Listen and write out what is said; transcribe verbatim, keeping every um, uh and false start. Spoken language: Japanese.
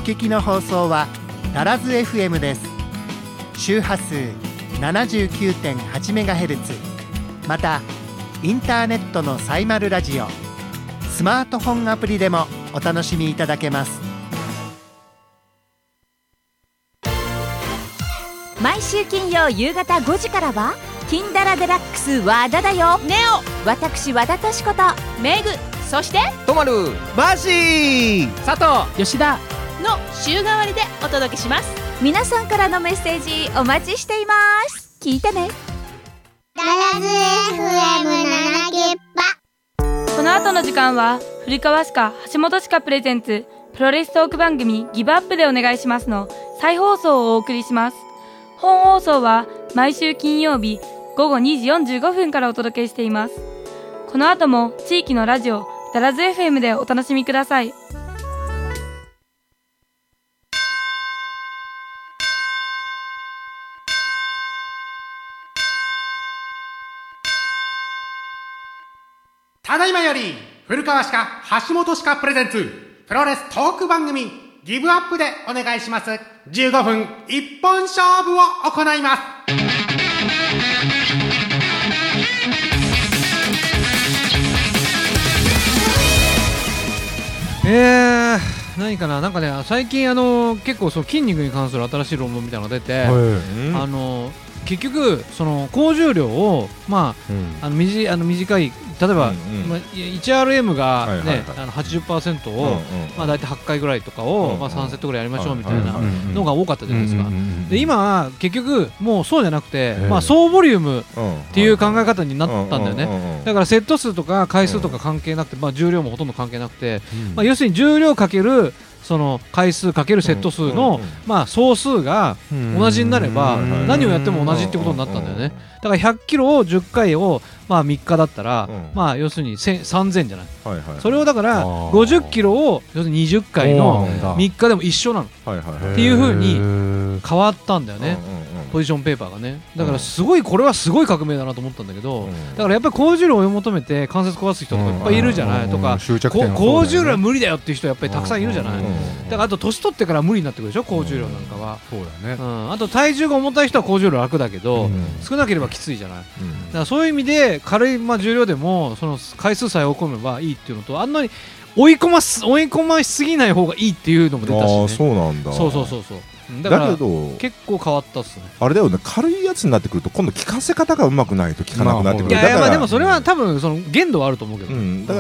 聞きの放送はダラズ エフエム です。周波数 ななじゅうきゅうてんはちメガヘルツ、 またインターネットのサイマルラジオ、スマートフォンアプリでもお楽しみいただけます。 毎週金曜夕方ごじからは金ダラデラックス和田だよ。ネオ、私和田敏子とメグ、そしてとまる、 マーシー、 佐藤、吉田の週替わりでお届けします。 皆さんからのメッセージお待ちしています。聞いてね。 ダラズ エフエムなな ゲッパ。 この後の時間は古川歯科橋本歯科プレゼンツプロレストーク番組ギブアップでお願いしますの再放送をお送りします。本放送は毎週金曜日ごごにじよんじゅうごふんからお届けしています。この後も地域のラジオダラズ エフエム でお楽しみください。 ただいまより古川歯科橋本歯科プレゼンツプロレストーク番組ギブアップでお願いします。じゅうごふん一本勝負を行います。 えー、何かな、なんかね、最近あの結構そう筋肉に関する新しい論文みたいなのが出て、あの結局その高重量をまあ、うん、あの短いあの短い例えば、うんうんまあ、いちアールエム が、ねはいはいはい、あの はちじゅっパーセント を、うんうんまあ、大体はちかいぐらいとかを、うんまあ、さんセットぐらいやりましょうみたいなのが多かったじゃないですか。で今結局もうそうじゃなくて、まあ、総ボリュームっていう考え方になったんだよね。だからセット数とか回数とか関係なくて、まあ、重量もほとんど関係なくて、まあ、要するに重量かけるその回数かけるセット数の、まあ、総数が同じになれば何をやっても同じってことになったんだよね。だからひゃっキロをじゅっかいをまあみっかだったら、まあ要するにさんぜんじゃない、はいはい、それをだからごじゅっキロを要するににじゅっかいのみっかでも一緒なの、はいはいはい、っていう風に変わったんだよね、ポジションペーパーがね。だからすごいこれはすごい革命だなと思ったんだけど、だからやっぱり高重量を追い求めて関節壊す人とかいっぱいいるじゃない、とか高重量は無理だよっていう人やっぱりたくさんいるじゃない。だからあと年取ってから無理になってくるでしょ、高重量なんかは。そうだね、うん、あと体重が重たい人は高重量楽だけど、うん、少なければきついじゃない、うん、だからそういう意味で軽い、まあ、重量でもその回数さえ追い込めばいいっていうのと、あんなに追い込ます追い込ましすぎない方がいいっていうのも出たしね。 あ、そうなんだ。 そうそうそうそう。だからだけど結構変わったっすね。 あれだよね、軽いやつになってくると今度効かせ方がうまくないと効かなくなってくる。 いやいや、まあでもそれは多分その限度はあると思うけど、うん、だ